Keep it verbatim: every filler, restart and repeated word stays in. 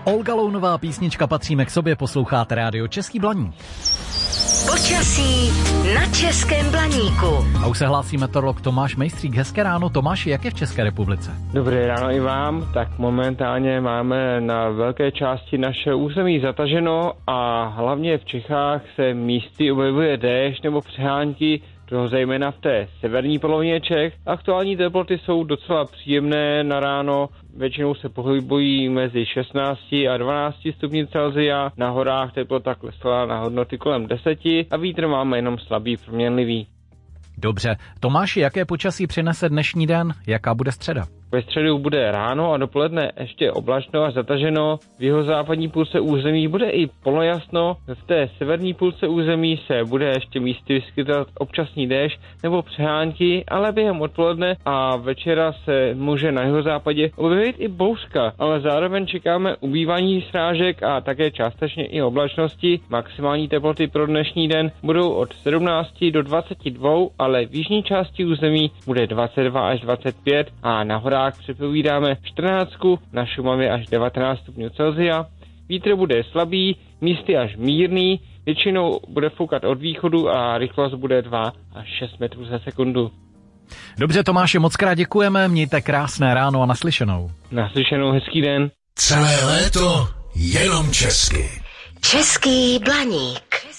Olga Lounová, písnička Patříme k sobě, posloucháte rádio Český Blaník. Počasí na Českém Blaníku. A už se hlásí meteorolog Tomáš Mejstřík. Hezké ráno. Tomáši, jak je v České republice? Dobré ráno i vám. Tak momentálně máme na velké části naše území zataženo a hlavně v Čechách se místy objevuje déšť nebo přehánky, to zejména v té severní polovině Čech. Aktuální teploty jsou docela příjemné na ráno, většinou se pohybují mezi šestnácti a dvanácti stupni Celsia, na horách teplota klesla na hodnoty kolem deseti a vítr máme jenom slabý proměnlivý. Dobře. Tomáši, jaké počasí přinese dnešní den? Jaká bude středa? Ve středu bude ráno a dopoledne ještě oblačno a zataženo. V jihozápadní půlce území bude i polojasno. V té severní půlce území se bude ještě místy vyskytovat občasný déšť nebo přehánky, ale během odpoledne a večera se může na jihozápadě objevit i bouřka, ale zároveň čekáme ubývání srážek a také částečně i oblačnosti. Maximální teploty pro dnešní den budou od sedmnácti do dvaceti dvou, ale v jižní části území bude dvacet dva až dvacet pět a na horách předpovídáme čtrnáct, na Šumavě až devatenáct stupňů Celsia. Vítr bude slabý, místy až mírný, většinou bude foukat od východu a rychlost bude dva až šest metrů za sekundu. Dobře, Tomáši, moc krát děkujeme, mějte krásné ráno a naslyšenou. Naslyšenou, hezký den. Celé léto jenom česky. Český Blaník.